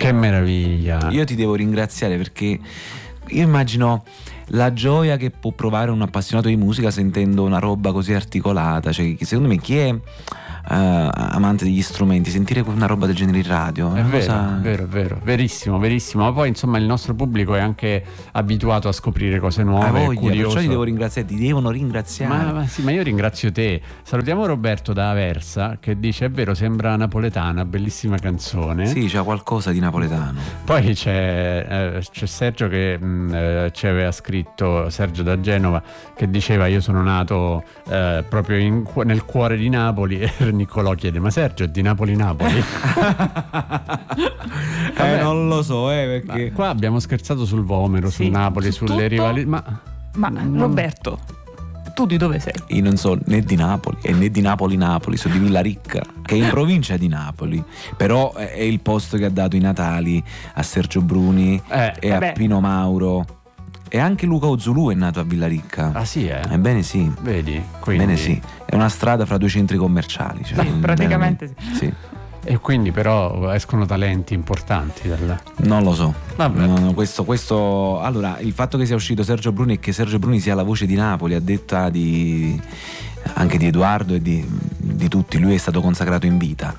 Che meraviglia. Io ti devo ringraziare perché io immagino la gioia che può provare un appassionato di musica sentendo una roba così articolata. Cioè, secondo me chi è amante degli strumenti, sentire una roba del genere in radio È vero, verissimo. Ma poi insomma il nostro pubblico è anche abituato a scoprire cose nuove, è curioso. Perciò ti devo ringraziare, ti devono ringraziare. Ma io ringrazio te. Salutiamo Roberto da Aversa che dice: è vero, sembra napoletana, bellissima canzone. Sì, c'ha qualcosa di napoletano. Poi c'è Sergio che ci aveva scritto, Sergio da Genova, che diceva: io sono nato proprio nel cuore di Napoli. E Niccolò chiede: ma Sergio è di Napoli? Non lo so, perché qua abbiamo scherzato sul Vomero, sul Napoli, sulle rivalità. Ma Roberto, tu di dove sei? Io non so né di Napoli né di Napoli, sono di Villaricca, che è in provincia di Napoli, però è il posto che ha dato i Natali a Sergio Bruni e a Pino Mauro. E anche Luca Ozzulù è nato a Villaricca. Ah sì, Ebbene sì. Vedi? Quindi... Bene sì. È una strada fra due centri commerciali. Cioè, praticamente sì. E quindi però escono talenti importanti dalla... Non lo so. Vabbè. No, questo. Allora, il fatto che sia uscito Sergio Bruni e che Sergio Bruni sia la voce di Napoli, a detta anche di Edoardo e di tutti, lui è stato consacrato in vita.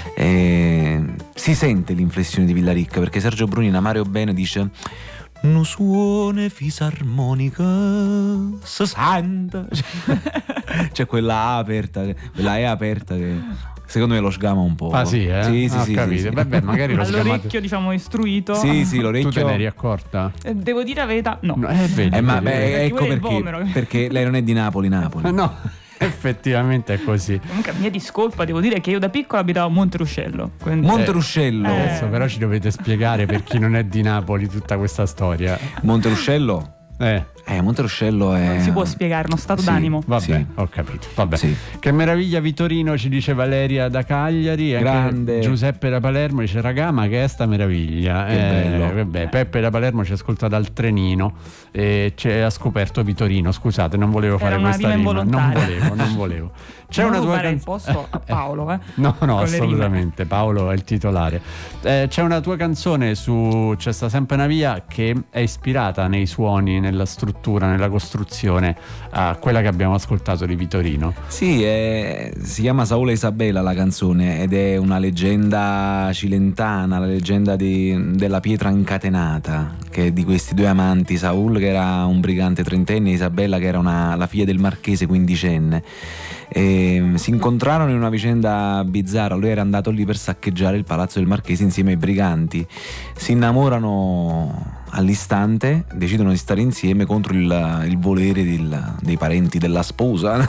Si sente l'inflessione di Villaricca, perché Sergio Bruni in Amare o Bene dice: no suone fisarmonica si sente. C'è quella aperta, quella è aperta che secondo me lo sgama un po'. Ah sì, Sì, capito. sì. Vabbè, magari lo sgamato. All'orecchio, diciamo, istruito. Sì, l'orecchio. Tu te ne eri accorta? Devo dire la verità, no. Vedi. Ecco perché lei non è di Napoli. No. Effettivamente è così. Comunque, mia discolpa, devo dire che io da piccola abitavo a Monteruscello. Quindi... Monteruscello. Adesso però ci dovete spiegare, per chi non è di Napoli, tutta questa storia. Monteruscello? Monteruscello è... Non si può spiegare, uno stato d'animo. Vabbè, sì. Ho capito. Vabbè. Sì. Che meraviglia Vitorino, ci dice Valeria da Cagliari. Grande. Anche Giuseppe da Palermo dice: raga, ma che è sta meraviglia. Che bello. Vabbè, Peppe da Palermo ci ascolta dal trenino e ci ha scoperto Vitorino. Scusate, non volevo fare questa rima. Non volevo. C'è non una tua il posto a Paolo, No, assolutamente. Paolo è il titolare. C'è una tua canzone su C'è sta sempre una via che è ispirata nei suoni, nella struttura, nella costruzione a quella che abbiamo ascoltato di Vitorino. Sì, si chiama Saula e Isabella la canzone ed è una leggenda cilentana, la leggenda della pietra incatenata, che è di questi due amanti, Saul che era un brigante trentenne e Isabella che era la figlia del marchese quindicenne. Si incontrarono in una vicenda bizzarra. Lui era andato lì per saccheggiare il palazzo del marchese insieme ai briganti, si innamorano all'istante, decidono di stare insieme contro il volere dei parenti della sposa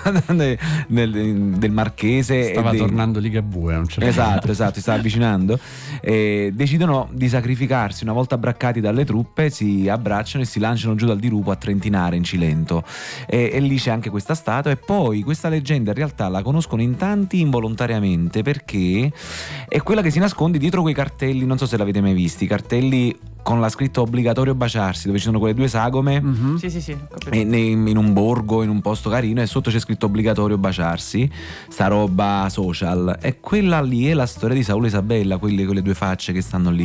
del marchese. Stava tornando Ligabue, non c'è. Esatto, si stava avvicinando e decidono di sacrificarsi. Una volta abbraccati dalle truppe si abbracciano e si lanciano giù dal dirupo a Trentinare in Cilento e lì c'è anche questa statua. E poi questa leggenda in realtà la conoscono in tanti involontariamente, perché è quella che si nasconde dietro quei cartelli, non so se l'avete mai visti, cartelli con la scritta obbligatorio baciarsi, dove ci sono quelle due sagome. Mm-hmm. Sì, in un borgo, in un posto carino, e sotto c'è scritto obbligatorio baciarsi, sta roba social. E quella lì è la storia di Saul e Isabella, quelle due facce che stanno lì.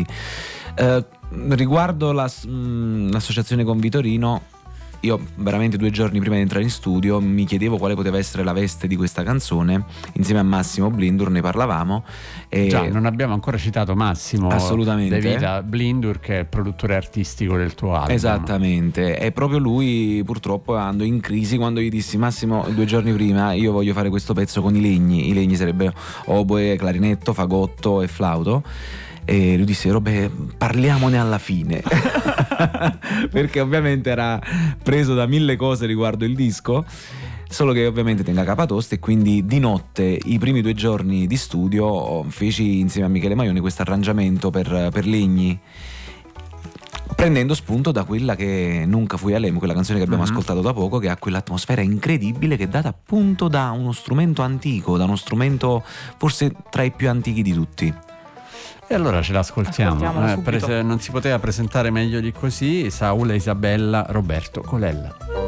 Riguardo l'associazione con Vitorino, io veramente 2 giorni prima di entrare in studio mi chiedevo quale poteva essere la veste di questa canzone. Insieme a Massimo Blindur ne parlavamo e già, non abbiamo ancora citato Massimo assolutamente De Vita Blindur, che è produttore artistico del tuo album. Esattamente, e proprio lui purtroppo andò in crisi quando gli dissi: Massimo, 2 giorni prima io voglio fare questo pezzo con i legni sarebbero oboe, clarinetto, fagotto e flauto. E lui disse: Robè, parliamone alla fine. Perché ovviamente era preso da 1000 cose riguardo il disco, solo che ovviamente tenga capatoste, e quindi di notte, i primi 2 giorni di studio, feci insieme a Michele Maione questo arrangiamento per legni, prendendo spunto da quella che Nunca fui a Lemo, quella canzone che abbiamo ascoltato da poco, che ha quell'atmosfera incredibile che è data appunto da uno strumento antico, da uno strumento forse tra i più antichi di tutti. E allora ce l'ascoltiamo. Non si poteva presentare meglio di così. Saul e Isabella, Roberto Colella.